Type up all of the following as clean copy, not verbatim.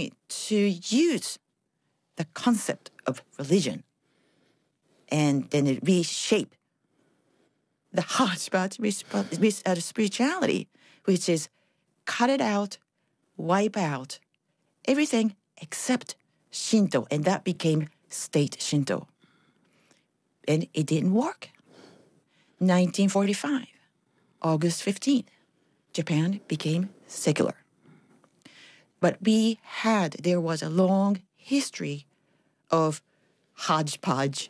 try to use the concept of religion and then it reshape the hodgepodge spirituality, which is cut it out, wipe out everything except Shinto, and that became state Shinto. And it didn't work. 1945, August 15th, Japan became secular. But there was a long history of hodgepodge,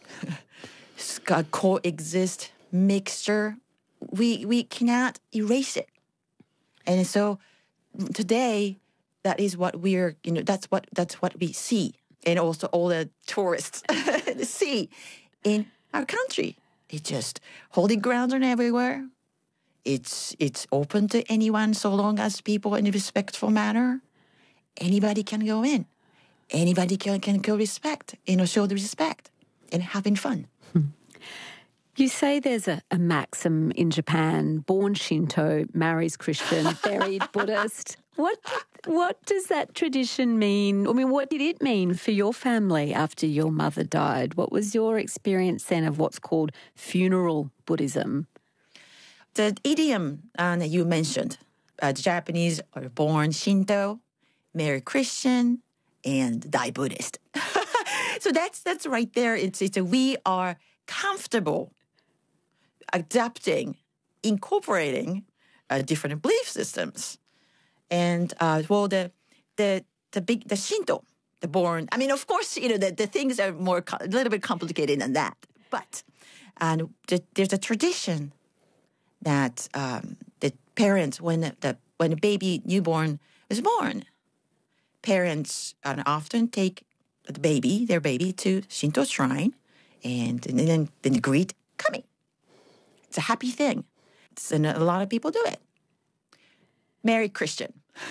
coexist, mixture. We cannot erase it. And so today, that is what that's what we see. And also all the tourists see in our country. It's just holy grounds are everywhere. It's open to anyone so long as people in a respectful manner. Anybody can go in. Anybody can go show the respect and having fun. You say there's a maxim in Japan, born Shinto, marries Christian, buried Buddhist. What does that tradition mean? I mean, what did it mean for your family after your mother died? What was your experience then of what's called funeral Buddhism? The idiom that you mentioned, the Japanese are born Shinto, marry Christian, and die Buddhist. So that's right there. We are comfortable adapting, incorporating different belief systems, and the Shinto, the born. I mean, of course, the things are a little bit complicated than that. But there's a tradition that the parents, when the baby newborn is born, parents often take their baby to Shinto shrine, and then greet kami. It's a happy thing. And a lot of people do it. Marry Christian.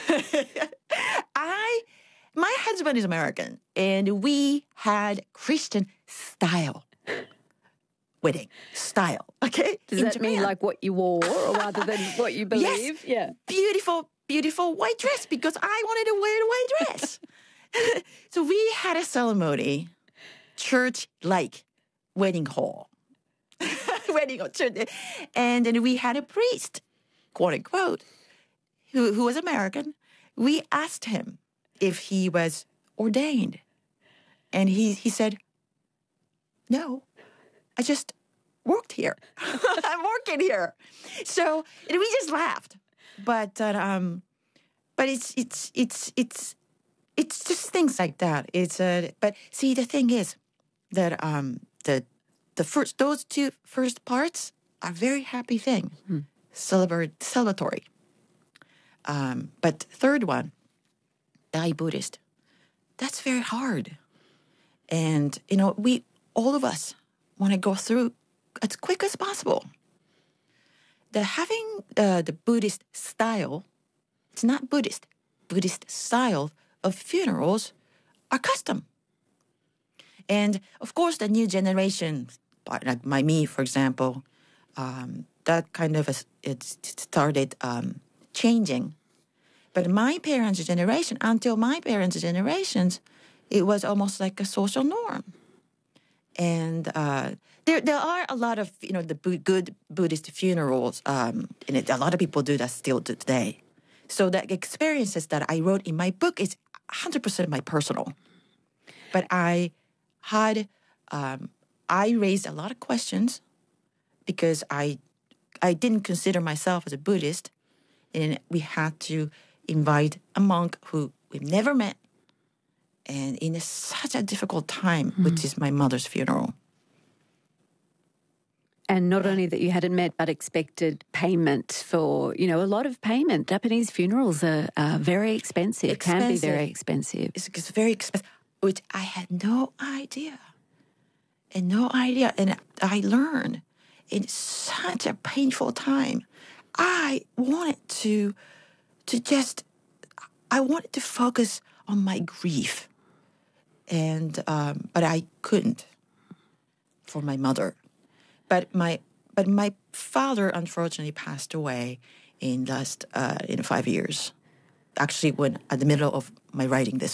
My husband is American, and we had Christian style wedding style. Okay, does that mean like what you wore, or rather than what you believe? Yes. Yeah, beautiful white dress because I wanted to wear the white dress. So we had a ceremony, church-like wedding hall. And then we had a priest, quote unquote, who was American. We asked him if he was ordained. And he said, no, I just worked here. I'm working here. So we just laughed. But it's just things like that. But see, the thing is that those two first parts are very happy thing, celebratory. But third one, die Buddhist, that's very hard. And all of us want to go through as quick as possible. Having the Buddhist style, it's not Buddhist style of funerals are custom. And of course, the new generation, like me, for example, that kind of it started changing. But my parents' generation, until my parents' generations, it was almost like a social norm. And there are a lot of the good Buddhist funerals, and a lot of people do that still today. So the experiences that I wrote in my book is 100% my personal. But I raised a lot of questions because I didn't consider myself as a Buddhist, and we had to invite a monk who we've never met, and in such a difficult time, which is my mother's funeral. And not only that you hadn't met, but expected payment for, a lot of payment. Japanese funerals are very expensive, can be very expensive. It's very expensive, which I had no idea. And I learned in such a painful time. I wanted to focus on my grief. And but I couldn't for my mother. But my father unfortunately passed away in 5 years. Actually, when at the middle of my writing this